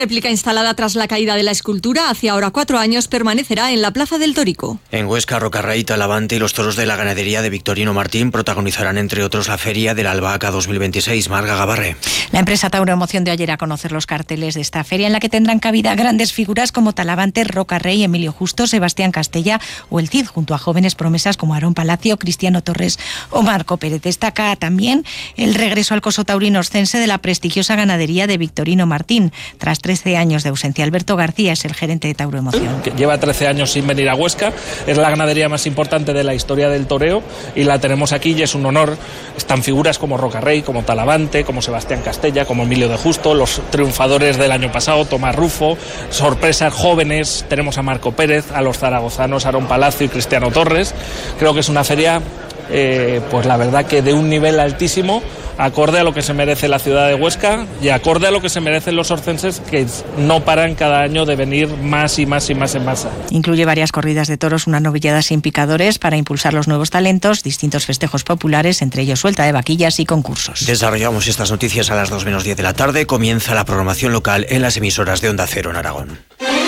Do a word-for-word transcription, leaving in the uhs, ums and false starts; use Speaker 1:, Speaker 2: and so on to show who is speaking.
Speaker 1: Réplica instalada tras la caída de la escultura hace ahora cuatro años permanecerá en la Plaza del Torico.
Speaker 2: En Huesca, Rocarrey, Talavante y los toros de la ganadería de Victorino Martín protagonizarán entre otros la feria de la Albahaca dos mil veintiséis. Marga Gabarre.
Speaker 3: La empresa Tauro Emoción dio ayer a conocer los carteles de esta feria en la que tendrán cabida grandes figuras como Talavante, Rocarrey, Emilio Justo, Sebastián Castella o el Cid, junto a jóvenes promesas como Aarón Palacio, Cristiano Torres o Marco Pérez. Destaca también el regreso al coso taurino oscense de la prestigiosa ganadería de Victorino Martín. Tras trece años de ausencia, Alberto García es el gerente de Tauro Emoción.
Speaker 4: Lleva trece años sin venir a Huesca, es la ganadería más importante de la historia del toreo y la tenemos aquí y es un honor. Están figuras como Rocarrey, como Talavante, como Sebastián Castella, como Emilio de Justo, los triunfadores del año pasado, Tomás Rufo, sorpresas jóvenes, tenemos a Marco Pérez, a los zaragozanos Aarón Palacio y Cristiano Torres. Creo que es una feria, eh, pues la verdad que de un nivel altísimo, acorde a lo que se merece la ciudad de Huesca y acorde a lo que se merecen los orcenses, que no paran cada año de venir más y más y más en masa.
Speaker 3: Incluye varias corridas de toros, una novillada sin picadores para impulsar los nuevos talentos, distintos festejos populares, entre ellos suelta de vaquillas y concursos.
Speaker 2: Desarrollamos estas noticias a las dos menos diez de la tarde. Comienza la programación local en las emisoras de Onda Cero en Aragón.